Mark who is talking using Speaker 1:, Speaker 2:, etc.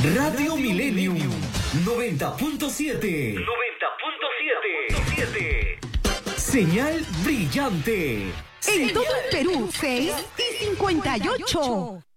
Speaker 1: Radio Millennium 90.7. 90.7. Señal brillante.
Speaker 2: En todo el Perú, 6 y 58.